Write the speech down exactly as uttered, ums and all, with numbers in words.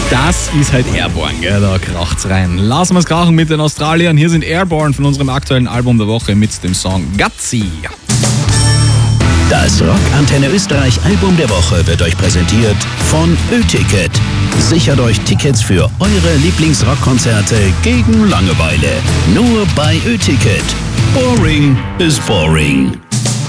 Das ist halt Airborne, gell? Da kracht's rein. Lassen wir es krachen mit den Australiern. Hier sind Airborne von unserem aktuellen Album der Woche mit dem Song Gutsy. Das Rock Antenne Österreich Album der Woche wird euch präsentiert von Ö-Ticket. Sichert euch Tickets für eure Lieblingsrockkonzerte gegen Langeweile. Nur bei Ö-Ticket. Boring is boring.